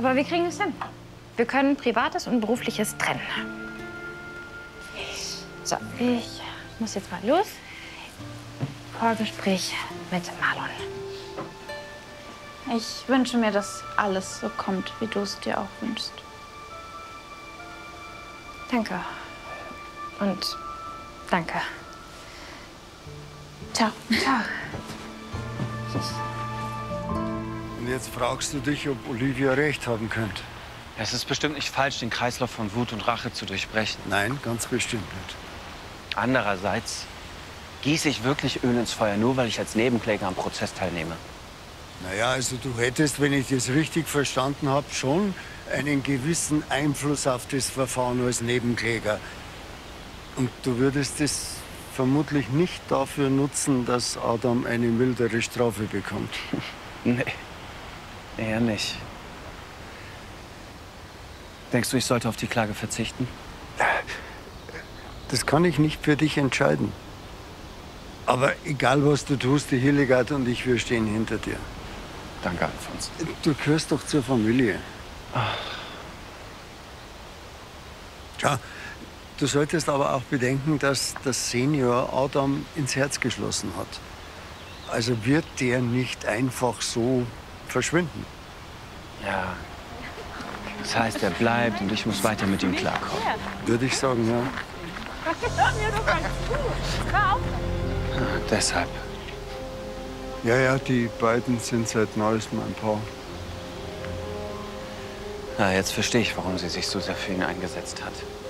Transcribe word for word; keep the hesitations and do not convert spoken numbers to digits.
Aber wir kriegen es hin. Wir können Privates und Berufliches trennen. So, ich muss jetzt mal los. Vorgespräch mit Marlon. Ich wünsche mir, dass alles so kommt, wie du es dir auch wünschst. Danke. Und danke. Ciao. Ciao. Und jetzt fragst du dich, ob Olivia recht haben könnte. Es ist bestimmt nicht falsch, den Kreislauf von Wut und Rache zu durchbrechen. Nein, ganz bestimmt nicht. Andererseits gieße ich wirklich Öl ins Feuer, nur weil ich als Nebenkläger am Prozess teilnehme. Naja, also du hättest, wenn ich das richtig verstanden habe, schon einen gewissen Einfluss auf das Verfahren als Nebenkläger. Und du würdest es vermutlich nicht dafür nutzen, dass Adam eine mildere Strafe bekommt. Nee, eher nicht. Denkst du, ich sollte auf die Klage verzichten? Das kann ich nicht für dich entscheiden. Aber egal, was du tust, die Hildegard und ich, wir stehen hinter dir. Danke, Alfons. Du gehörst doch zur Familie. Ach. Schau, du solltest aber auch bedenken, dass das Senior Adam ins Herz geschlossen hat. Also wird der nicht einfach so verschwinden. Ja. Das heißt, er bleibt und ich muss weiter mit ihm klarkommen. Würde ich sagen, ja. Ah, deshalb. Ja, ja, die beiden sind seit neuestem ein Paar. Na, jetzt verstehe ich, warum sie sich so sehr für ihn eingesetzt hat.